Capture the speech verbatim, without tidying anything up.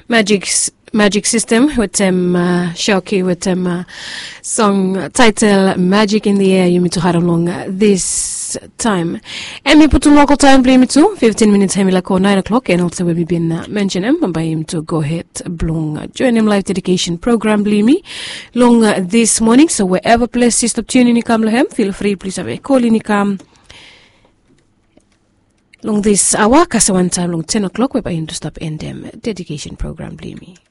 Magic Magic System with them uh, Shoki with them uh, song title Magic in the Air. You need to have along uh, this time. And we put on local time blame it too. fifteen minutes time like nine o'clock, and also we'll be been uh, mention him by him to go ahead blong uh, join him live dedication program blame long uh, this morning. So wherever place you stop tuning in come him, feel free please have a call in come long this hour, cause one time long ten o'clock we by him to stop end them dedication program blame